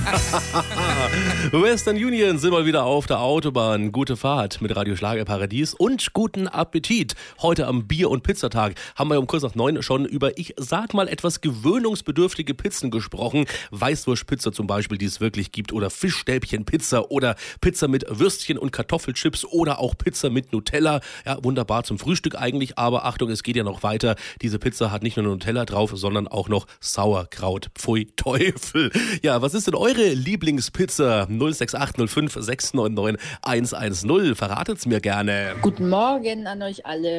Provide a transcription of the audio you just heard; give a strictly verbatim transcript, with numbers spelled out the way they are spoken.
Western Union sind mal wieder auf der Autobahn. Gute Fahrt mit Radio Schlager Paradies und guten Appetit. Heute am Bier- und Pizzatag haben wir um kurz nach neun schon über, ich sag mal, etwas gewöhnungsbedürftige Pizzen gesprochen. Weißwurstpizza zum Beispiel, die es wirklich gibt, oder Fischstäbchenpizza oder Pizza mit Würstchen und Kartoffelchips oder auch Pizza mit Nutella. Ja, wunderbar zum Frühstück eigentlich, aber Achtung, es geht ja noch weiter. Diese Pizza hat nicht nur Nutella drauf, sondern auch noch Sauerkraut. Pfui Teufel. Ja, was ist denn eure Lieblingspizza? null sechs acht null fünf sechs neun neun eins eins null. Verratet's mir gerne. Guten Morgen an euch alle.